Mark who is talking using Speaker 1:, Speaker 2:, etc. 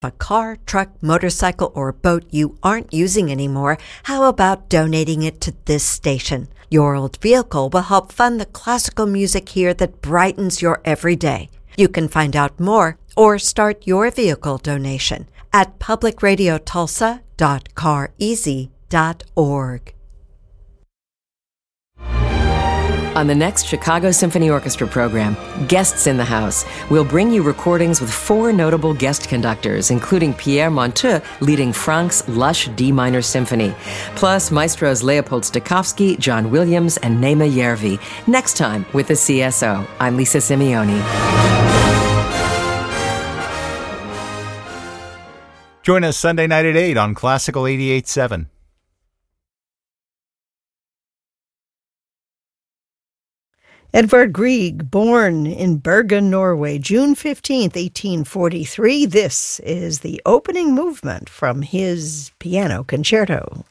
Speaker 1: A car, truck, motorcycle, or boat you aren't using anymore, how about donating it to this station? Your old vehicle will help fund the classical music here that brightens your everyday. You can find out more or start your vehicle donation at publicradiotulsa.careasy.org.
Speaker 2: On the next Chicago Symphony Orchestra program, Guests in the House, we'll bring you recordings with 4 notable guest conductors, including Pierre Monteux leading Franck's lush D minor symphony, plus maestros Leopold Stokowski, John Williams, and Naima Järvi. Next time with the CSO. I'm Lisa Simeoni.
Speaker 3: Join us Sunday night at 8 on Classical 88.7.
Speaker 4: Edvard Grieg, born in Bergen, Norway, June 15th, 1843. This is the opening movement from his piano concerto.